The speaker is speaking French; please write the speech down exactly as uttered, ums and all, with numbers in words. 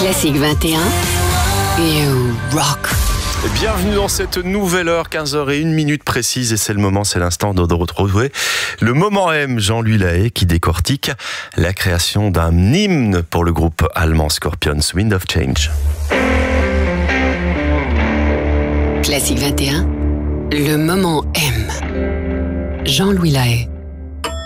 Classique vingt et un, You Rock. Bienvenue dans cette nouvelle heure, quinze heures zéro une minute précise, et c'est le moment, c'est l'instant de, de retrouver le moment M, Jean-Louis Lahaye, qui décortique la création d'un hymne pour le groupe allemand Scorpions, Wind of Change. Classique vingt et un, le moment M, Jean-Louis Lahaye.